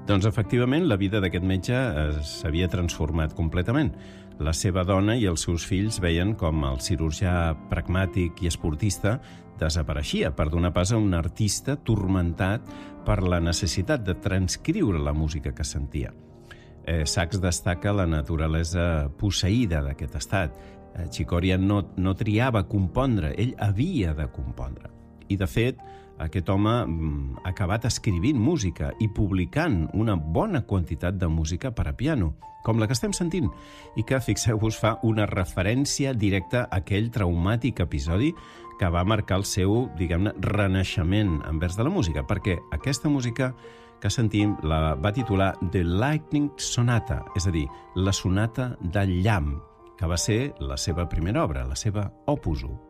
Doncs, efectivament, la vida d'aquest metge s'havia transformat completament. La seva dona i els seus fills veien com el cirurgià pragmàtic i esportista desapareixia per donar pas a un artista turmentat per la necessitat de transcriure la música que sentia. Sachs destaca la naturalesa posseïda d'aquest estat. Chicorian no triava compondre, ell havia de compondre. I, de fet, aquest home ha acabat escrivint música i publicant una bona quantitat de música per a piano, com la que estem sentint, i que, fixeu-vos, fa una referència directa a aquell traumàtic episodi que va marcar el seu, diguem-ne, renaixement envers de la música, perquè aquesta música que sentim la va titular The Lightning Sonata, és a dir, la sonata del llamp, que va ser la seva primera obra, la seva Opus 1.